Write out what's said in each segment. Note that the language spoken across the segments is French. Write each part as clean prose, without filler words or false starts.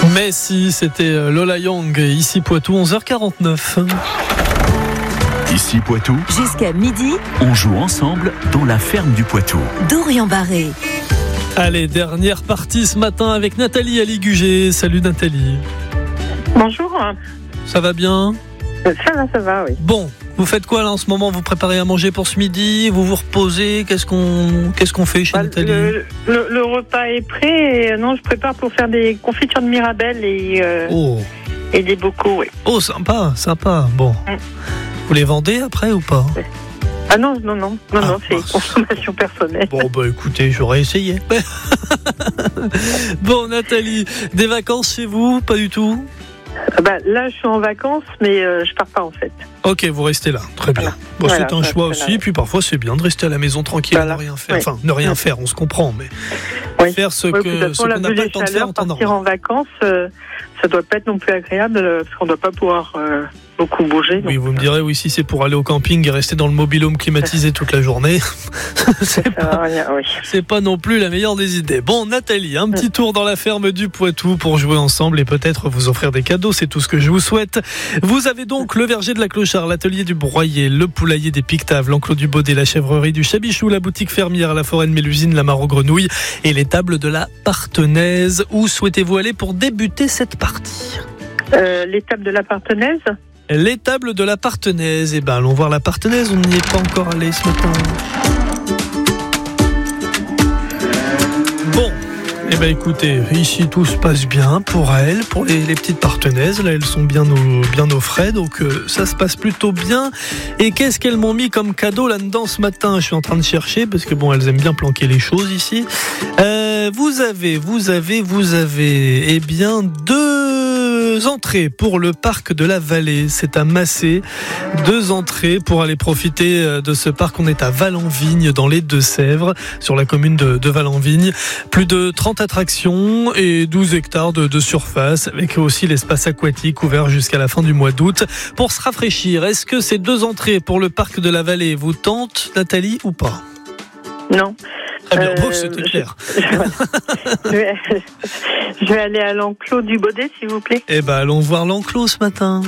Mais si, c'était Lola Young, ici Poitou, 11h49. Ici Poitou, jusqu'à midi, on joue ensemble dans la ferme du Poitou. Dorian Barré. Allez, dernière partie ce matin avec Nathalie à Ligugé. Salut Nathalie. Bonjour. Ça va bien ? Ça va, oui. Bon, vous faites quoi là en ce moment ? Vous préparez à manger pour ce midi ? Vous vous reposez ? Qu'est-ce qu'on fait chez Nathalie ? Le repas est prêt. Et, non, je prépare pour faire des confitures de Mirabelle et des bocaux, oui. Oh, sympa. Bon. Vous les vendez après ou pas ? Ah non, c'est consommation personnelle. Bon, bah écoutez, j'aurais essayé. Bon, Nathalie, des vacances chez vous ? Pas du tout ? Là, je suis en vacances, mais je pars pas en fait. Ok, vous restez là, très bien. Bon, c'est un choix aussi, puis parfois c'est bien de rester à la maison tranquille, ne rien faire. Enfin, ne rien faire, on se comprend, mais faire ce qu'on n'a pas le temps de faire en temps normal. Partir en vacances, ça doit pas être non plus agréable, parce qu'on doit pas pouvoir beaucoup bouger. Oui, vous me direz, oui, si c'est pour aller au camping et rester dans le mobil-home climatisé toute la journée, c'est pas non plus la meilleure des idées. Bon, Nathalie, un petit tour dans la ferme du Poitou pour jouer ensemble et peut-être vous offrir des cadeaux, c'est tout ce que je vous souhaite. Vous avez donc le verger de la Clochard, l'atelier du Broyer, le poulailler des Pictaves, l'enclos du Baudet, la chèvrerie du Chabichou, la boutique fermière, la forêt de Mélusine, la mare aux grenouilles et l'étable de la Partenaise. Où souhaitez-vous aller pour débuter cette partie ? L'étable de la Partenaise ? L'étable de la Partenaise. Eh ben, allons voir la Partenaise, on n'y est pas encore allé ce matin. Bon, eh ben écoutez, ici tout se passe bien pour elles, pour les petites Partenaises. Là, elles sont bien au frais, donc ça se passe plutôt bien. Et qu'est-ce qu'elles m'ont mis comme cadeau là-dedans ce matin ? Je suis en train de chercher, parce que bon, elles aiment bien planquer les choses ici. Vous avez, eh bien, 2 entrées pour le parc de la Vallée. C'est à Massé. 2 entrées pour aller profiter de ce parc. On est à Val-en-Vigne, dans les Deux-Sèvres, sur la commune de Val-en-Vigne. Plus de 30 attractions et 12 hectares de surface, avec aussi l'espace aquatique ouvert jusqu'à la fin du mois d'août. Pour se rafraîchir, est-ce que ces 2 entrées pour le parc de la Vallée vous tentent, Nathalie, ou pas ? Non. Très bien, bon, c'était clair. Je vais aller à l'enclos du Baudet, s'il vous plaît. Eh ben, allons voir l'enclos ce matin.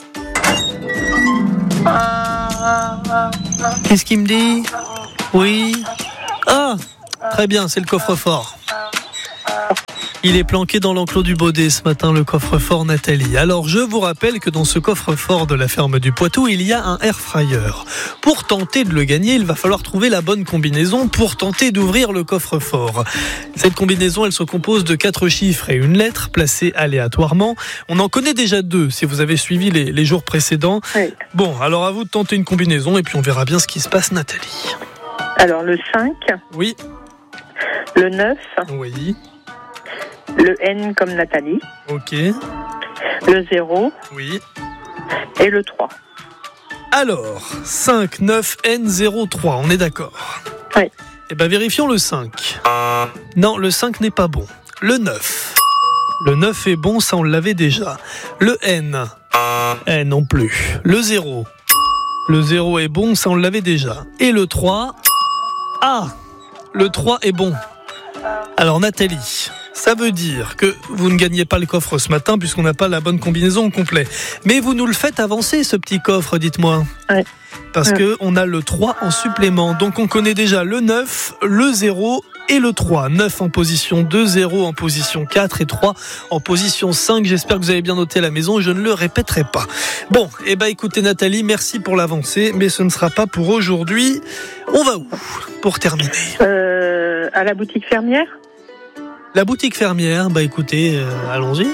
Qu'est-ce qu'il me dit ? Oui. Ah, très bien, c'est le coffre-fort. Il est planqué dans l'enclos du Baudet ce matin, le coffre-fort Nathalie. Alors, je vous rappelle que dans ce coffre-fort de la ferme du Poitou, il y a un air fryer. Pour tenter de le gagner, il va falloir trouver la bonne combinaison pour tenter d'ouvrir le coffre-fort. Cette combinaison, elle se compose de 4 chiffres et une lettre placée aléatoirement. On en connaît déjà 2 si vous avez suivi les jours précédents. Oui. Bon, alors à vous de tenter une combinaison et puis on verra bien ce qui se passe, Nathalie. Alors, le 5. Oui. Le 9. Oui. Le N comme Nathalie. Ok. Le 0. Oui. Et le 3. Alors, 5, 9, N03, on est d'accord ? Oui. Eh bien, vérifions le 5. Non, le 5 n'est pas bon. Le 9. Le 9 est bon, ça on l'avait déjà. Le N. Non plus. Le 0. Le 0 est bon, ça on l'avait déjà. Et le 3. Ah, le 3 est bon. Alors Nathalie, ça veut dire que vous ne gagnez pas le coffre ce matin puisqu'on n'a pas la bonne combinaison au complet. Mais vous nous le faites avancer ce petit coffre, dites-moi. Oui. Parce qu'on a le 3 en supplément. Donc on connaît déjà le 9, le 0 et le 3. 9 en position 2, 0 en position 4 et 3 en position 5. J'espère que vous avez bien noté à la maison, je ne le répéterai pas. Bon, écoutez Nathalie, merci pour l'avancée, mais ce ne sera pas pour aujourd'hui. On va où pour terminer ? À la boutique fermière ? La boutique fermière, écoutez, allons-y.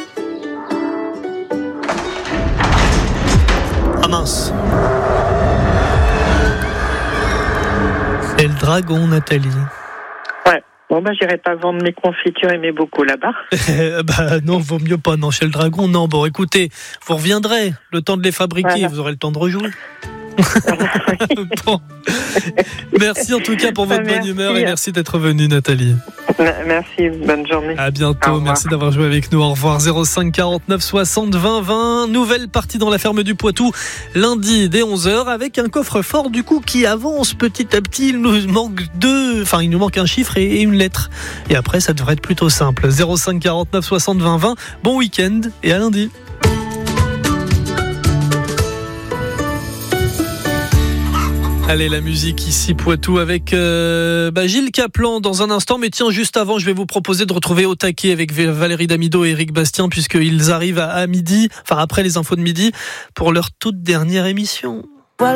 Ah mince. C'est le dragon, Nathalie. Ouais. Bon, j'irai pas vendre mes confitures et mes bocaux là-bas. Non, vaut mieux pas. Non, chez le dragon, non. Bon, écoutez, vous reviendrez. Le temps de les fabriquer, voilà. Vous aurez le temps de rejouer. Bon. Merci en tout cas pour votre bonne humeur et merci d'être venue, Nathalie. Merci, bonne journée. À bientôt, merci d'avoir joué avec nous. Au revoir. 05 49 60 20 20. Nouvelle partie dans la ferme du Poitou, lundi dès 11h, avec un coffre-fort du coup qui avance petit à petit. Il nous manque un chiffre et une lettre. Et après, ça devrait être plutôt simple. 05 49 60 20 20. Bon week-end et à lundi. Allez, la musique ici Poitou avec Gilles Caplan dans un instant. Mais tiens, juste avant, je vais vous proposer de retrouver Au taquet avec Valérie Damido et Éric Bastien, puisqu'ils arrivent à midi, enfin après les infos de midi, pour leur toute dernière émission.